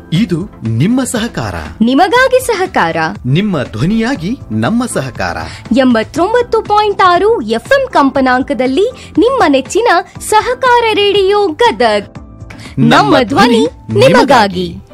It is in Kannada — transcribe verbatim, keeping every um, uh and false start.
ಇದು ನಿಮ್ಮ ಸಹಕಾರ ನಿಮಗಾಗಿ ಸಹಕಾರ ನಿಮ್ಮ ಧ್ವನಿಯಾಗಿ ನಮ್ಮ ಸಹಕಾರ ಎಂಬತ್ತೊಂಬತ್ತು ಪಾಯಿಂಟ್ ಆರು ಎಫ್ಎಂ ಕಂಪನಾಂಕದಲ್ಲಿ ನಿಮ್ಮ ನೆಚ್ಚಿನ ಸಹಕಾರ ರೇಡಿಯೋ ಗದಗ್ ನಮ್ಮ ಧ್ವನಿ ನಿಮಗಾಗಿ.